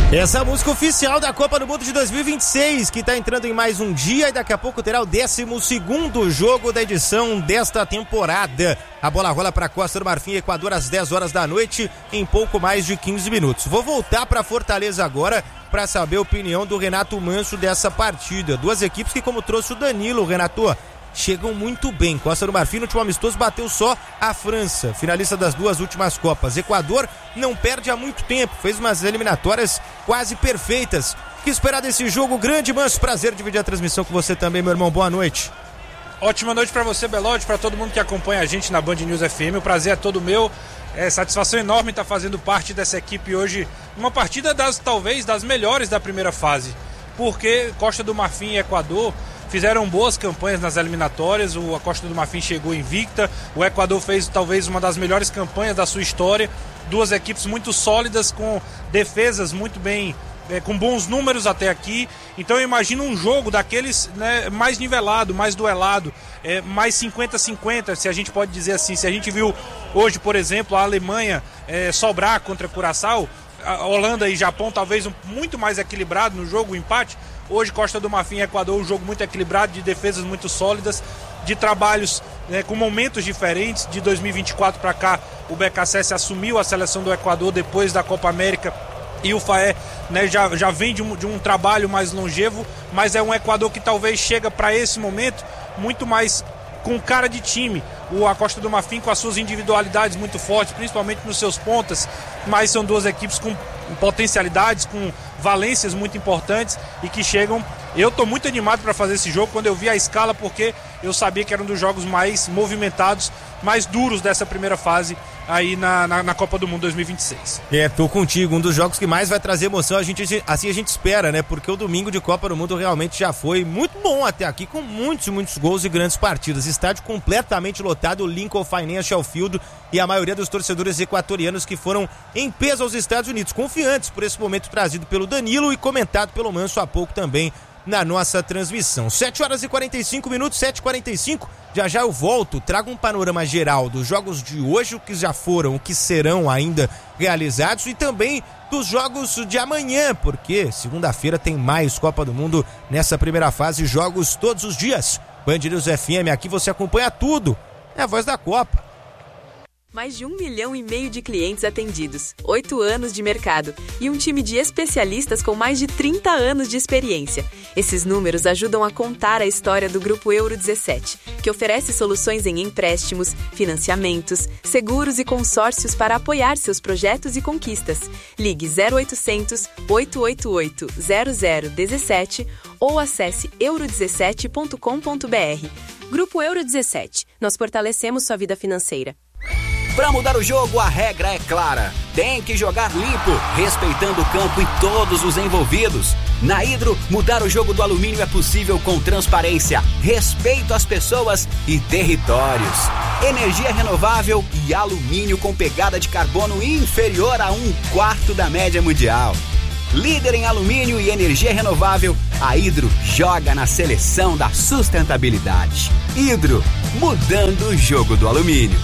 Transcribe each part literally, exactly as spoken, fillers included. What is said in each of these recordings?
Essa é a música oficial da Copa do Mundo de dois mil e vinte e seis, que está entrando em mais um dia e daqui a pouco terá o décimo segundo jogo da edição desta temporada. A bola rola para Costa do Marfim e Equador às dez horas da noite, em pouco mais de quinze minutos. Vou voltar para Fortaleza agora para saber a opinião do Renato Manso dessa partida. Duas equipes que, como trouxe o Danilo, Renato, chegam muito bem. Costa do Marfim no último amistoso bateu só a França, finalista das duas últimas Copas. Equador não perde há muito tempo, fez umas eliminatórias quase perfeitas. O que esperar desse jogo grande, Manso? Prazer dividir a transmissão com você também, meu irmão. Boa noite. Ótima noite para você, Belotti, para todo mundo que acompanha a gente na Band News F M. O prazer é todo meu. É satisfação enorme estar fazendo parte dessa equipe hoje. Uma partida das, talvez, das melhores da primeira fase. Porque Costa do Marfim e Equador fizeram boas campanhas nas eliminatórias. O a Costa do Marfim chegou invicta, o Equador fez talvez uma das melhores campanhas da sua história. Duas equipes muito sólidas, com defesas muito bem, é, com bons números até aqui. Então eu imagino um jogo daqueles, né, mais nivelado, mais duelado, é, mais cinquenta a cinquenta, se a gente pode dizer assim. Se a gente viu hoje, por exemplo, a Alemanha é, sobrar contra a Curaçao, a Holanda e Japão talvez um, muito mais equilibrado no jogo, o empate. Hoje Costa do Marfim e Equador, um jogo muito equilibrado, de defesas muito sólidas, de trabalhos, né, com momentos diferentes. De dois mil e vinte e quatro para cá, o B K S S assumiu a seleção do Equador depois da Copa América, e o F A E, né, já, já vem de um, de um trabalho mais longevo, mas é um Equador que talvez chega para esse momento muito mais com cara de time. O a Costa do Marfim com as suas individualidades muito fortes, principalmente nos seus pontas, mas são duas equipes com potencialidades, com valências muito importantes e que chegam. Eu estou muito animado para fazer esse jogo quando eu vi a escala, porque eu sabia que era um dos jogos mais movimentados, mais duros dessa primeira fase aí na, na, na Copa do Mundo dois mil e vinte e seis. É, tô contigo, um dos jogos que mais vai trazer emoção, a gente, assim a gente espera, né? Porque o domingo de Copa do Mundo realmente já foi muito bom até aqui, com muitos, muitos gols e grandes partidas. Estádio completamente lotado, o Lincoln Financial Field, e a maioria dos torcedores equatorianos que foram em peso aos Estados Unidos, confiantes por esse momento trazido pelo Danilo e comentado pelo Manso há pouco também na nossa transmissão. sete horas e quarenta e cinco minutos, sete e quarenta e cinco, já já eu volto, trago um panorama geral dos jogos de hoje, o que já foram, o que serão ainda realizados, e também dos jogos de amanhã, porque segunda-feira tem mais Copa do Mundo nessa primeira fase, jogos todos os dias. Band News F M, aqui você acompanha tudo, é a voz da Copa. Mais de um milhão e meio de clientes atendidos, oito anos de mercado e um time de especialistas com mais de trinta anos de experiência. Esses números ajudam a contar a história do Grupo Euro dezessete, que oferece soluções em empréstimos, financiamentos, seguros e consórcios para apoiar seus projetos e conquistas. Ligue zero oitocentos, oito oito oito, zero zero um sete ou acesse euro dezessete ponto com ponto b r. Grupo Euro dezessete. Nós fortalecemos sua vida financeira. Para mudar o jogo, a regra é clara. Tem que jogar limpo, respeitando o campo e todos os envolvidos. Na Hidro, mudar o jogo do alumínio é possível com transparência, respeito às pessoas e territórios. Energia renovável e alumínio com pegada de carbono inferior a um quarto da média mundial. Líder em alumínio e energia renovável, a Hidro joga na seleção da sustentabilidade. Hidro, mudando o jogo do alumínio.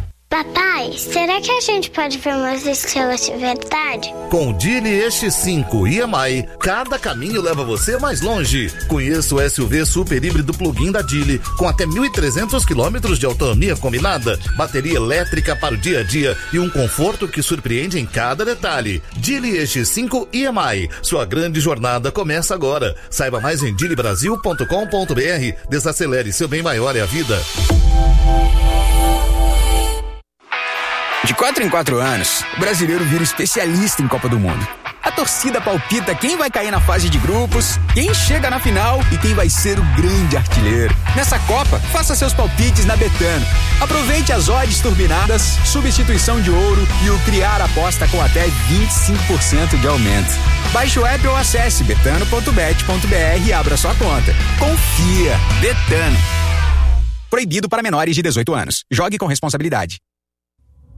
Papai, será que a gente pode ver umas estrelas de verdade? Com o Geely E X cinco e M I, cada caminho leva você mais longe. Conheça o S U V super híbrido plug-in da Geely, com até mil e trezentos quilômetros de autonomia combinada, bateria elétrica para o dia a dia e um conforto que surpreende em cada detalhe. Geely E X cinco e M I, sua grande jornada começa agora. Saiba mais em geely brasil ponto com ponto b r. Desacelere, seu bem maior é a vida. De quatro em quatro anos, o brasileiro vira especialista em Copa do Mundo. A torcida palpita quem vai cair na fase de grupos, quem chega na final e quem vai ser o grande artilheiro. Nessa Copa, faça seus palpites na Betano. Aproveite as odds turbinadas, substituição de ouro e o criar aposta com até vinte e cinco por cento de aumento. Baixe o app ou acesse betano ponto bet ponto b r e abra sua conta. Confia. Betano. Proibido para menores de dezoito anos. Jogue com responsabilidade.